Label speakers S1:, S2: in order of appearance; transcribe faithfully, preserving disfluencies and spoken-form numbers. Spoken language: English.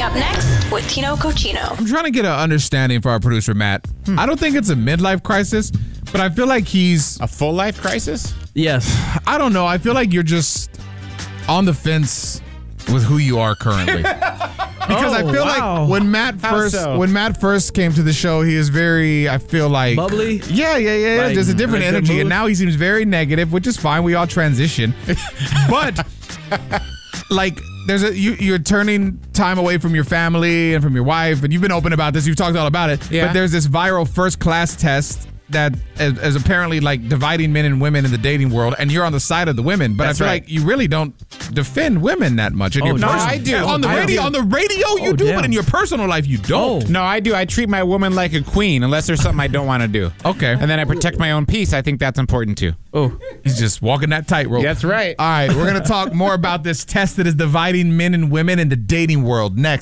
S1: up next with Tino Cochino.
S2: I'm trying to get an understanding for our producer, Matt. Hmm. I don't think it's a midlife crisis, but I feel like he's...
S3: A full life crisis?
S4: Yes.
S2: I don't know. I feel like you're just on the fence with who you are currently. Because oh, I feel wow. like when Matt first so? when Matt first came to the show, he is very, I feel like...
S4: Bubbly?
S2: Yeah, yeah, yeah. Like, there's a different like energy. And now he seems very negative, which is fine. We all transition. But, like... There's a you, you're turning time away from your family and from your wife, and you've been open about this. You've talked all about it. Yeah. But there's this viral first class test that is, is apparently like dividing men and women in the dating world, and you're on the side of the women. But That's I feel right. like you really don't defend women that much. In
S3: oh,
S2: your
S3: no,
S2: person-
S3: I do.
S2: Yeah, on the
S3: I
S2: radio,
S3: do.
S2: on the radio you oh, do, damn. But in your personal life you don't.
S3: Oh. No, I do. I treat my woman like a queen, unless there's something I don't want to do.
S2: Okay.
S3: And then I protect my own peace. I think that's important too.
S2: Oh, he's just walking that tightrope.
S3: That's right.
S2: All right, we're gonna talk more about this test that is dividing men and women in the dating world next.